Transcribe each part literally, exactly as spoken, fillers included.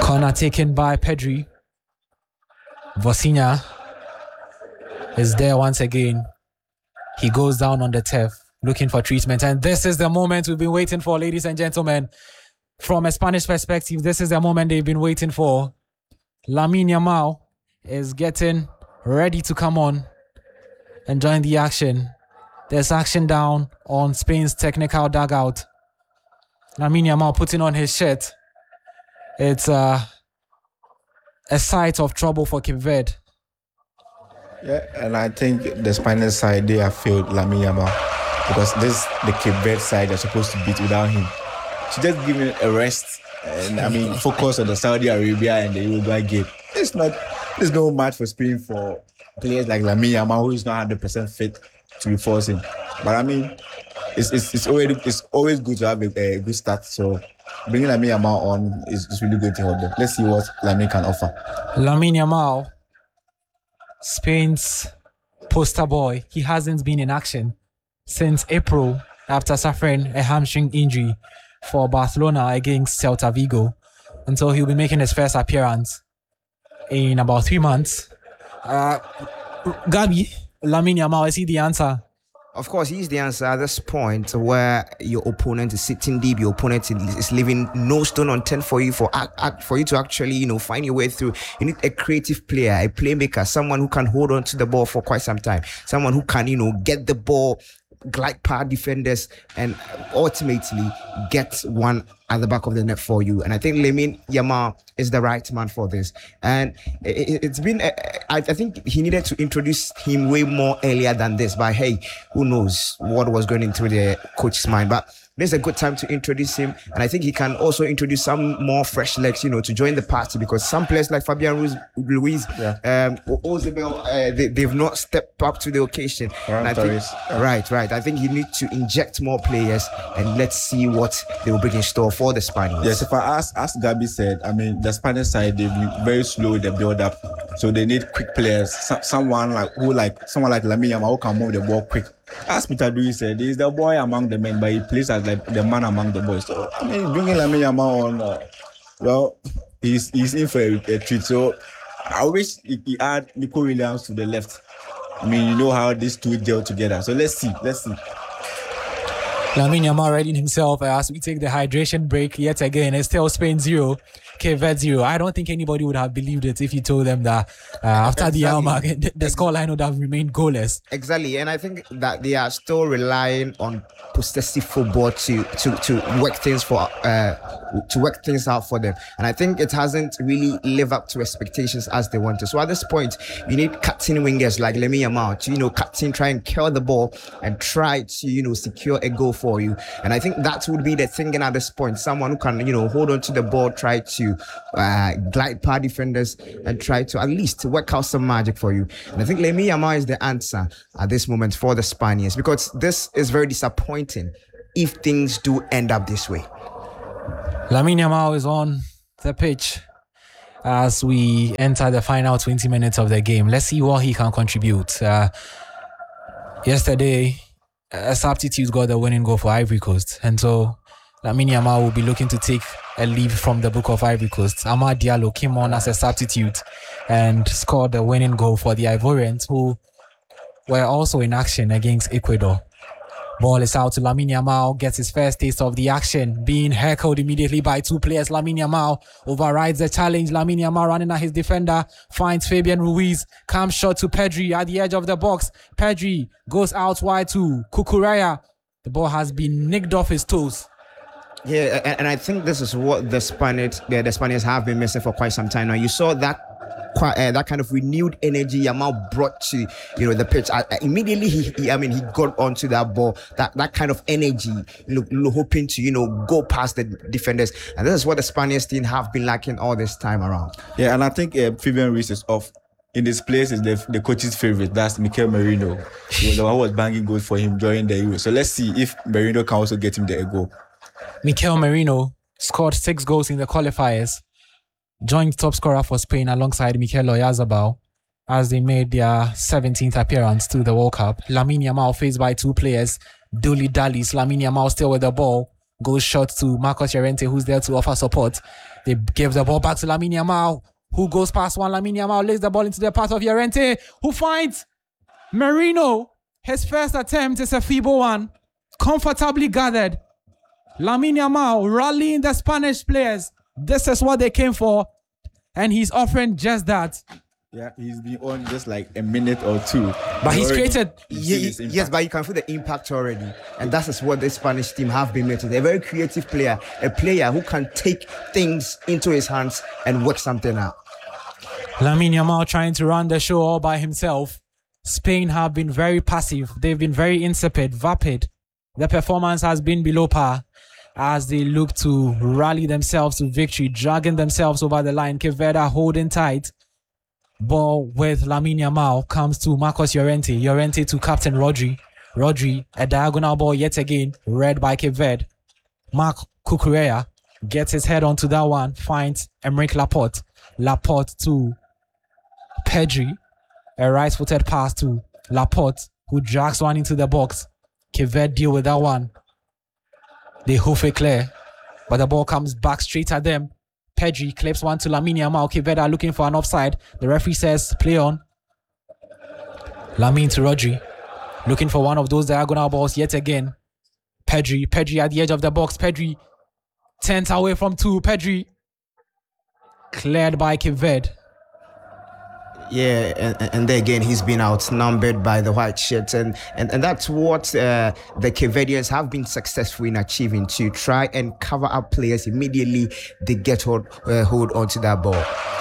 Corner taken by Pedri. Vosinya is there once again. He goes down on the turf looking for treatment. And this is the moment we've been waiting for, ladies and gentlemen. From a Spanish perspective, this is the moment they've been waiting for. Lamine Yamal is getting ready to come on and join the action. There's action down on Spain's technical dugout. Lamine Yamal putting on his shirt. It's uh, a sight of trouble for Cape Verde. Yeah, and I think the Spanish side, they have failed Lamine Yamal because this the Cape Verde side are supposed to beat without him. So just give him a rest and I mean focus on the Saudi Arabia and the Uruguay game. It's not there's no match for Spain for players like Lamine Yamal who is not one hundred percent fit to be forcing. But I mean, it's it's it's always it's always good to have a, a good start. So bringing Lamine Yamal on is, is really good to help them. Let's see what Lamine can offer. Lamine Yamal, Spain's poster boy. He hasn't been in action since April after suffering a hamstring injury for Barcelona against Celta Vigo. And so he'll be making his first appearance in about three months. Uh, Gabi, Lamine Yamal, is he the answer? Of course, he's the answer at this point where your opponent is sitting deep, your opponent is leaving no stone unturned for you for for you to actually, you know, find your way through. You need a creative player, a playmaker, someone who can hold on to the ball for quite some time, someone who can, you know, get the ball, glide past defenders, and ultimately get one at the back of the net for you. And I think Lamine Yamal is the right man for this. And it, it's been, I, I think he needed to introduce him way more earlier than this. But hey, who knows what was going into the coach's mind. But this is a good time to introduce him. And I think he can also introduce some more fresh legs, you know, to join the party, because some players like Fabian Ruiz, Luiz, yeah. um, Ozebel, uh, they, they've not stepped up to the occasion. And I think, right, right. I think you need to inject more players and let's see what they will bring in store for the Spaniards. Yes, if I ask, as Gabi said, I mean, the Spanish side, they've been very slow with the build-up. So they need quick players. So, someone like who like someone like Lamine Yamal who can move the ball quick. As Peter Dewey said, he's the boy among the men, but he plays as like the man among the boys. So I mean, bringing Lamine Yamal on, uh, well, he's he's in for a, a treat. So I wish he, he had Nico Williams to the left. I mean, you know how these two gel together. So let's see, let's see. Lamine Yamal readying himself as we take the hydration break yet again. It's still Spain zero, Cape Verde zero. I don't think anybody would have believed it if you told them that uh, after exactly. the hour mark, the, the scoreline would have remained goalless. Exactly, and I think that they are still relying on possessive football to to to work things for uh, to work things out for them. And I think it hasn't really lived up to expectations as they wanted. So at this point, you need cutting wingers like Lamine Yamal to, you know, cutting, try and kill the ball and try to, you know, secure a goal for you. And I think that would be the thinking at this point. Someone who can, you know, hold on to the ball, try to uh, glide past defenders and try to at least work out some magic for you. And I think Lamine Yamal is the answer at this moment for the Spaniards, because this is very disappointing if things do end up this way. Lamine Yamal is on the pitch as we enter the final twenty minutes of the game. Let's see what he can contribute. Uh, yesterday, a substitute got the winning goal for Ivory Coast, and so Lamine Yamal will be looking to take a leave from the book of Ivory Coast. Amad Diallo came on as a substitute and scored the winning goal for the Ivorians, who were also in action against Ecuador. Ball is out to Lamine Yamal, gets his first taste of the action, being heckled immediately by two players. Lamine Yamal overrides the challenge. Lamine Yamal running at his defender, finds Fabian Ruiz, comes shot to Pedri at the edge of the box. Pedri goes out wide to Cucurella. The ball has been nicked off his toes. Yeah, and I think this is what the Spaniards, the, the Spaniards have been missing for quite some time now. You saw that Uh, that kind of renewed energy Yamal brought to, you know, the pitch. Uh, immediately, he, he, I mean, he got onto that ball. That that kind of energy, look, look, hoping to, you know, go past the defenders. And this is what the Spaniards team have been lacking all this time around. Yeah, and I think uh, Fabian Ruiz is off. In this place is the, the coach's favorite. That's Mikel Merino. He was the one who was banging goals for him during the Euro. So let's see if Merino can also get him the goal. Mikel Merino scored six goals in the qualifiers, joined top scorer for Spain alongside Mikel Oyarzabal as they made their seventeenth appearance to the World Cup. Lamine Yamal faced by two players, Duli Dalis. Lamine Yamal still with the ball, goes short to Marcos Llorente, who's there to offer support. They give the ball back to Lamine Yamal, who goes past one. Lamine Yamal lays the ball into the path of Llorente, who finds Merino. His first attempt is a feeble one. Comfortably gathered. Lamine Yamal rallying the Spanish players. This is what they came for. And he's offering just that. Yeah, he's been on just like a minute or two. But he's created... Ye- yes, but you can feel the impact already. And that is what the Spanish team have been made to. They're a very creative player. A player who can take things into his hands and work something out. Lamine Yamal trying to run the show all by himself. Spain have been very passive. They've been very insipid, vapid. The performance has been below par as they look to rally themselves to victory, dragging themselves over the line. Cape Verde holding tight. Ball with Lamine Yamal comes to Marcos Llorente. Llorente to Captain Rodri. Rodri, a diagonal ball yet again, read by Cape Verde. Marc Cucurella gets his head onto that one, finds Emerick Laporte. Laporte to Pedri. A right-footed pass to Laporte, who drags one into the box. Cape Verde deal with that one. They hoof it clear, but the ball comes back straight at them. Pedri clips one to Lamine Yamal. Cape Verde are looking for an offside. The referee says, play on. Lamine to Rodri. Looking for one of those diagonal balls yet again. Pedri. Pedri at the edge of the box. Pedri turns away from two. Pedri cleared by Cape Verde. Yeah, and, and then again, he's been outnumbered by the white shirts, and and, and that's what uh, the Cape Verdeans have been successful in achieving, to try and cover up players immediately they get hold, uh, hold onto that ball.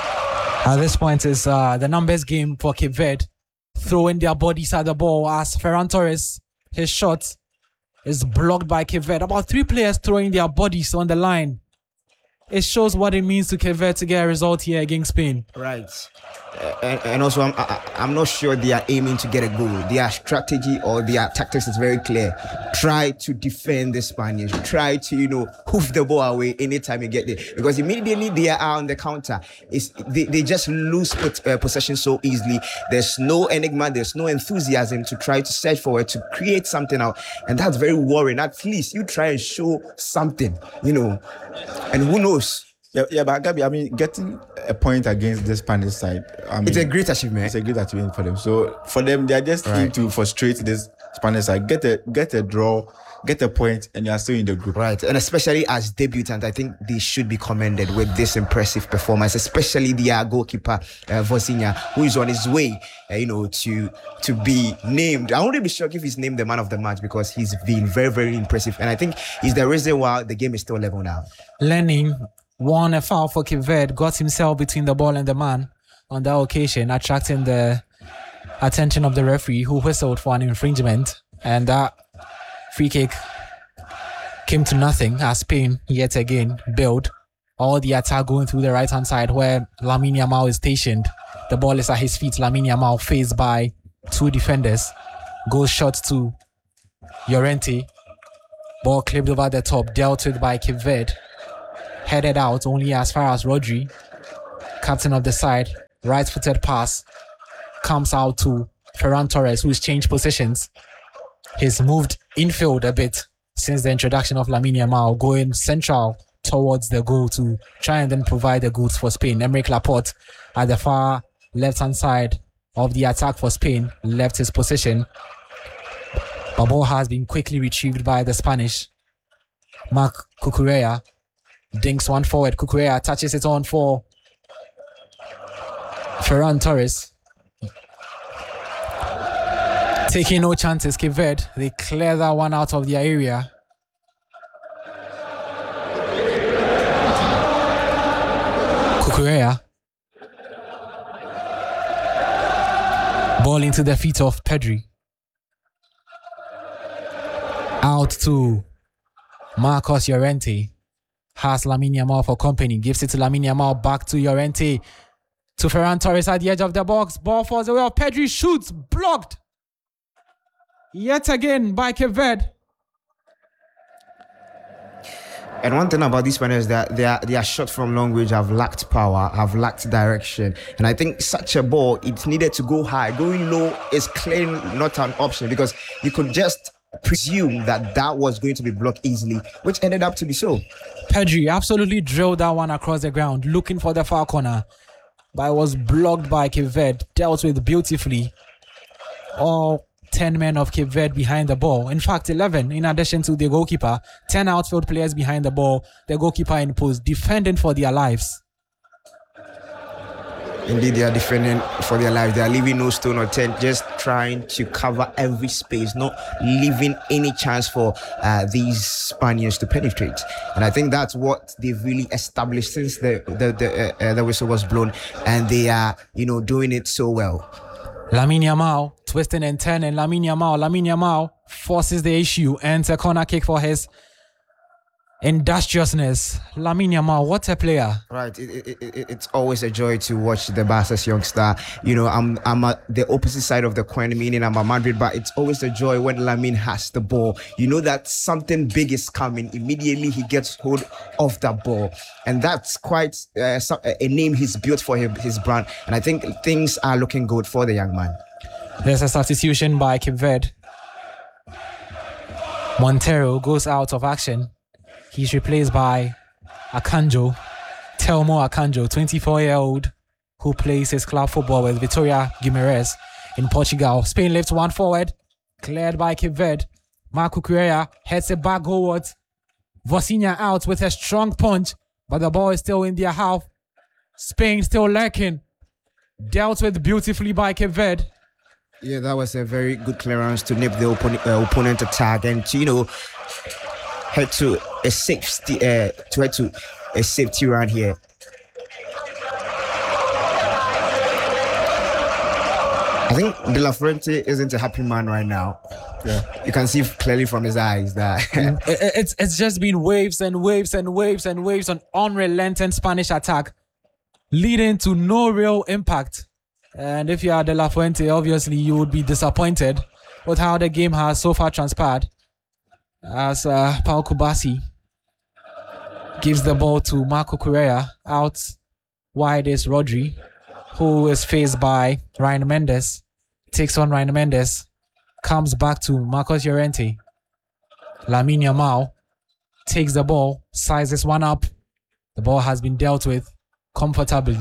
At this point is uh, the numbers game for Cape Verde, throwing their bodies at the ball as Ferran Torres, his shot is blocked by Cape Verde. About three players throwing their bodies on the line. It shows what it means to Cape Verde to get a result here against Spain. Right. Uh, and, and also, I'm, I, I'm not sure they are aiming to get a goal. Their strategy or their tactics is very clear. Try to defend the Spaniards. Try to, you know, hoof the ball away anytime you get there. Because immediately they are on the counter. It's, they, they just lose put, uh, possession so easily. There's no enigma. There's no enthusiasm to try to search for it, to create something out. And that's very worrying. At least you try and show something, you know. And who knows? Yeah, yeah, but Gabi, I mean, getting a point against the Spanish side, I mean, it's a great achievement. It's a great achievement for them. So for them, they are just right. trying to frustrate this Spanish side. Get a get a draw, get a point, and you are still in the group. Right, and especially as debutants, I think they should be commended with this impressive performance. Especially their goalkeeper uh, Vozinha, who is on his way, uh, you know, to to be named. I wouldn't be shocked if he's named the man of the match, because he's been very, very impressive, and I think he's the reason why the game is still level now. Lenin won a foul for Cape Verde, got himself between the ball and the man on that occasion, attracting the attention of the referee, who whistled for an infringement, and that free kick came to nothing as Spain yet again build all the attack going through the right hand side where Lamine Yamal is stationed. The ball is at his feet. Lamine Yamal faced by two defenders, goes shot to Llorente, ball clipped over the top, dealt with by Cape Verde, headed out only as far as Rodri, captain of the side. Right-footed pass comes out to Ferran Torres, who's changed positions. He's moved infield a bit since the introduction of Lamine Yamal, going central towards the goal to try and then provide the goods for Spain. Emerick Laporte at the far left-hand side of the attack for Spain left his position. The ball has been quickly retrieved by the Spanish. Marc Cucurella dinks one forward. Cucurella touches it on for Ferran Torres. Taking no chances, Cape Verde. They clear that one out of their area. Cucurella. Ball into the feet of Pedri. Out to Marcos Llorente. Has Lamine Yamal for company. Gives it to Lamine Yamal. Back to Llorente. To Ferran Torres at the edge of the box. Ball falls away. Pedri shoots. Blocked. Yet again by Cape Verde. And one thing about these Spaniards is that they are, they are shot from long range, have lacked power, have lacked direction. And I think such a ball, it needed to go high. Going low is clearly not an option, because you could just presume that that was going to be blocked easily, which ended up to be so. Pedri absolutely drilled that one across the ground, looking for the far corner, but it was blocked by Cape Verde, dealt with beautifully. All ten men of Cape Verde behind the ball. In fact, eleven in addition to the goalkeeper, ten outfield players behind the ball, the goalkeeper in post, defending for their lives. Indeed, they are defending for their lives. They are leaving no stone unturned, just trying to cover every space, not leaving any chance for uh, these Spaniards to penetrate. And I think that's what they've really established since the the the, uh, uh, the whistle was blown, and they are, you know, doing it so well. Lamine Yamal twisting and turning. Lamine Yamal, Lamine Yamal forces the issue and a corner kick for his industriousness. Lamine Yamal, what a player! Right, it, it, it, it's always a joy to watch the Barca's youngster. You know, I'm I'm at the opposite side of the coin, meaning I'm a Madrid, but it's always a joy when Lamine has the ball. You know that something big is coming. Immediately he gets hold of that ball, and that's quite uh, a name he's built for his, his brand. And I think things are looking good for the young man. There's a substitution by Cape Verde. Montero goes out of action. He's replaced by Akanjo, Telmo Akanjo, twenty-four-year-old who plays his club football with Vitória Guimarães in Portugal. Spain lifts one forward, cleared by Cape Verde. Marco Correa heads it back goalwards. Vozinha out with a strong punch, but the ball is still in their half. Spain still lurking. Dealt with beautifully by Cape Verde. Yeah, that was a very good clearance to nip the opponent, uh, opponent attack and to, you know, head to a safety, uh, to head to a safety run here. I think De La Fuente isn't a happy man right now. Yeah, you can see clearly from his eyes that it's it's just been waves and waves and waves and waves on unrelenting Spanish attack, leading to no real impact. And if you are De La Fuente, obviously you would be disappointed with how the game has so far transpired. As uh, Pau Kubasi gives the ball to Marco Correa, out wide is Rodri, who is faced by Ryan Mendes, takes on Ryan Mendes, comes back to Marcos Llorente. Lamine Yamal takes the ball, sizes one up. The ball has been dealt with comfortably.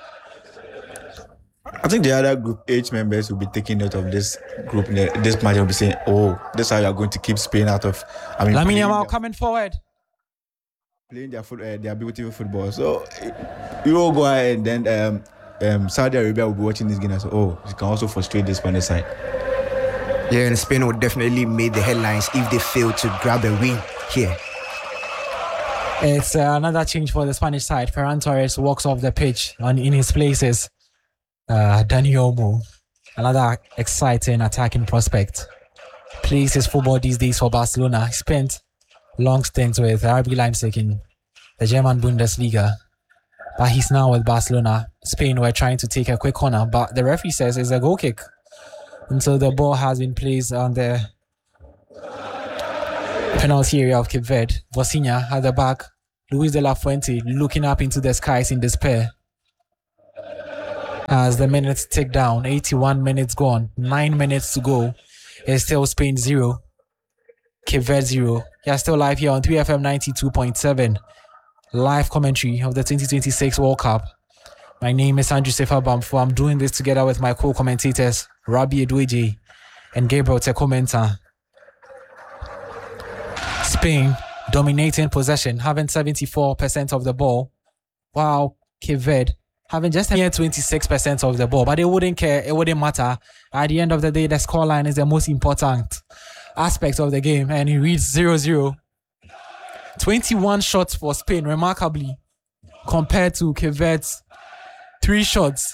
I think the other Group H members will be taking note of this group. This match will be saying, "Oh, this is how you are going to keep Spain out of." I mean, Lamine Yamal coming forward, playing their foot, uh, their beautiful football. So you will go ahead, and then um, um, Saudi Arabia will be watching this game and say, "Oh, you can also frustrate this Spanish side." Yeah, and Spain would definitely make the headlines if they fail to grab a win here. It's uh, another change for the Spanish side. Ferran Torres walks off the pitch, and in his places, Uh, Dani Olmo, another exciting attacking prospect, plays his football these days for Barcelona. He spent long stints with R B Leipzig in the German Bundesliga, but he's now with Barcelona. Spain were trying to take a quick corner, but the referee says it's a goal kick. And so the ball has been placed on the penalty area of Cape Verde. Vozinha at the back, Luis de la Fuente looking up into the skies in despair. As the minutes tick down, eighty-one minutes gone, nine minutes to go. It's still Spain zero, Cape Verde zero. You're still live here on three F M ninety-two point seven. Live commentary of the twenty twenty-six World Cup. My name is Andrew Sefa Bamfo. I'm doing this together with my co-commentators, Rabi Edweji and Gabriel Tekomenta. Spain dominating possession, having seventy-four percent of the ball, while Cape Verde having just here twenty-six percent of the ball, but they wouldn't care. It wouldn't matter. At the end of the day, the scoreline is the most important aspect of the game, and it reads zero zero. twenty-one shots for Spain, remarkably, compared to Cape Verde's three shots.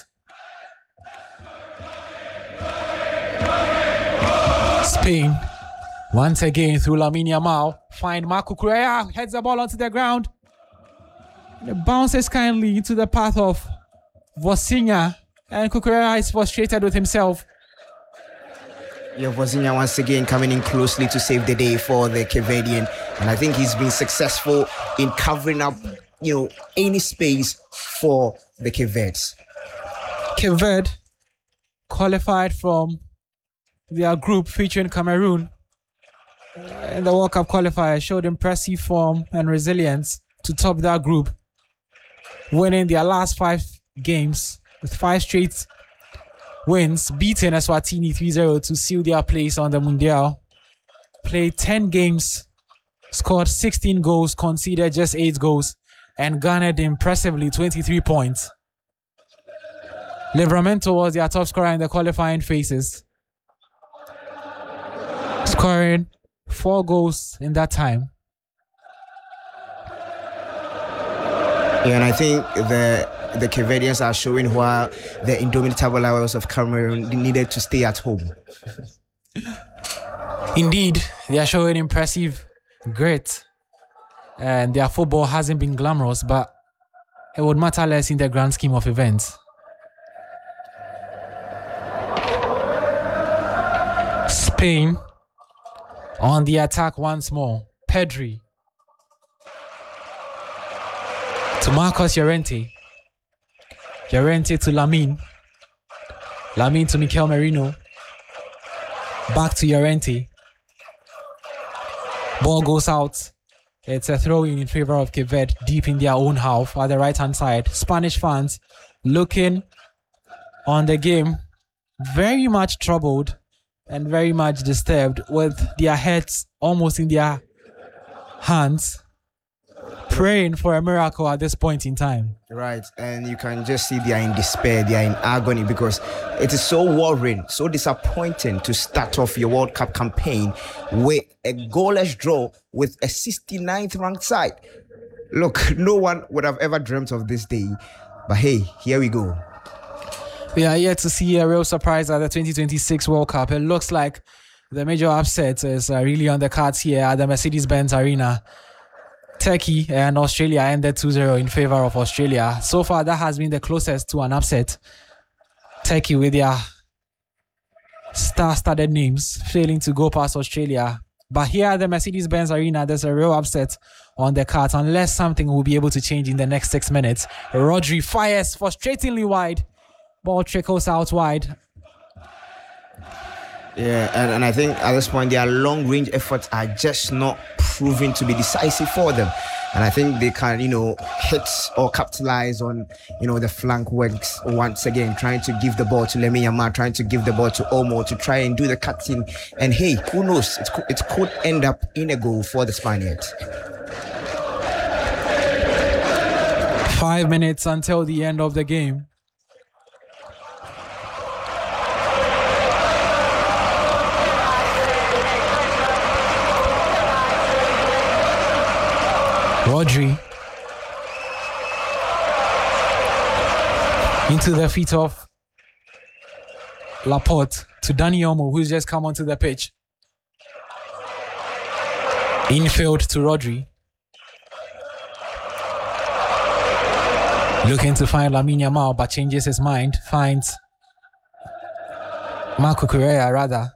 Spain, once again through Lamine Yamal, find Marco Correa, heads the ball onto the ground. It bounces kindly into the path of Vozinha, and Cucurella is frustrated with himself. Yeah, Vozinha once again coming in closely to save the day for the Cape Verdean, and I think he's been successful in covering up, you know, any space for the Cape Verdes. Cape Verde qualified from their group featuring Cameroon, in the World Cup qualifier showed impressive form and resilience to top that group, winning their last five games with five straight wins, beating Eswatini three zero to seal their place on the Mundial. Played ten games, scored sixteen goals, conceded just eight goals, and garnered impressively twenty-three points. Livramento was their top scorer in the qualifying phases, scoring four goals in that time. Yeah, and I think the the Cape Verdeans are showing why the indomitable Lions of Cameroon needed to stay at home. Indeed, they are showing impressive grit, and their football hasn't been glamorous, but it would matter less in the grand scheme of events. Spain on the attack once more. Pedri to Marcos Llorente. Llorente to Lamine. Lamine to Mikel Merino. Back to Llorente. Ball goes out. It's a throw-in in favor of Cape Verde, deep in their own half at the right-hand side. Spanish fans looking on the game very much troubled and very much disturbed, with their heads almost in their hands, praying for a miracle at this point in time. Right, and you can just see they are in despair, they are in agony, because it is so worrying, so disappointing to start off your World Cup campaign with a goalless draw with a sixty-ninth ranked side. Look, no one would have ever dreamt of this day, but hey, here we go. We are yet to see a real surprise at the twenty twenty-six World Cup. It looks like the major upset is uh, really on the cards here at the Mercedes-Benz Arena. Turkey and Australia ended two zero in favor of Australia. So far, that has been the closest to an upset. Turkey with their star-studded names failing to go past Australia. But here at the Mercedes-Benz Arena, there's a real upset on the cards unless something will be able to change in the next six minutes. Rodri fires frustratingly wide. Ball trickles out wide. Yeah, and, and I think at this point, their long-range efforts are just not proving to be decisive for them. And I think they can, you know, hit or capitalize on, you know, the flank works once again, trying to give the ball to Lamine Yamal, trying to give the ball to Olmo to try and do the cutting. And hey, who knows? It could, it could end up in a goal for the Spaniards. Five minutes until the end of the game. Rodri into the feet of Laporte to Dani Olmo, who's just come onto the pitch. Infield to Rodri. Looking to find Lamine Yamal, but changes his mind. Finds Marco Correa, rather.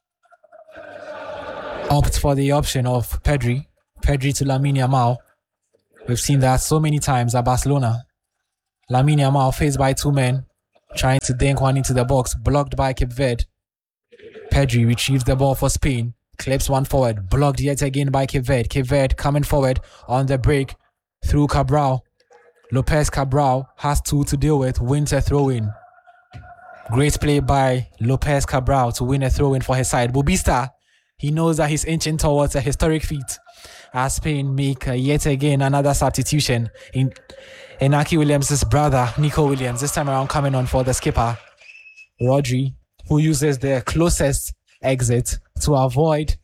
Opts for the option of Pedri. Pedri to Lamine Yamal. We've seen that so many times at Barcelona. Lamine Yamal faced by two men, trying to dink one into the box, blocked by Cape Verde. Pedri retrieves the ball for Spain, clips one forward, blocked yet again by Cape Verde. Cape Verde coming forward on the break through Cabral. Lopez Cabral has two to deal with, wins a throw-in. Great play by Lopez Cabral to win a throw-in for his side. Bobista, he knows that he's inching towards a historic feat as Spain make uh, yet again another substitution in Inaki Williams' brother, Nico Williams, this time around coming on for the skipper, Rodri, who uses the closest exit to avoid